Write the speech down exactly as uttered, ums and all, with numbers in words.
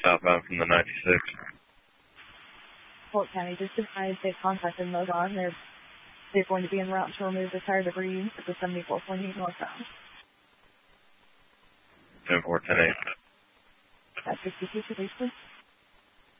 southbound from the ninety-six. Fort County, just advised they've contacted MoDOT and they're, they're going to be en route to remove the tire debris at the seventy-four point eight northbound. ten four ten eight. That's sixty-two, please.